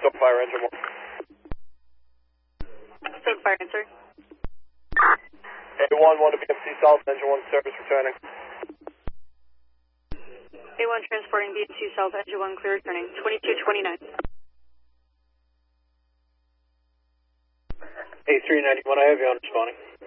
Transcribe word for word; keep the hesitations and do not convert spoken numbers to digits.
Stop fire, engine one. Stop fire, answer. A one, one to B M C South, engine one service returning. A one transporting B M C South, engine one clear returning, twenty-two twenty-nine. A three ninety-one, I have you on responding.